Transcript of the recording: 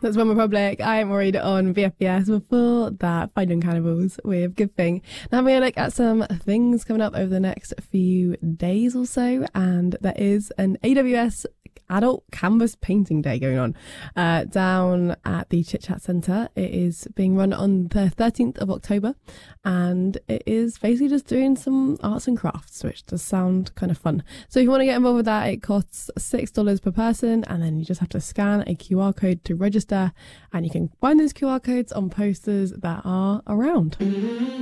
That's One Republic. I am worried on VFBS. Before that, Finding Cannibals with Good Thing. Now having a look at some things coming up over the next few days or so, and there is an AWS Adult Canvas Painting Day going on down at the Chit Chat Centre. It is being run on the 13th of October, and it is basically just doing some arts and crafts, which does sound kind of fun. So if you want to get involved with that, it costs $6 per person, and then you just have to scan a QR code to register, and you can find those QR codes on posters that are around.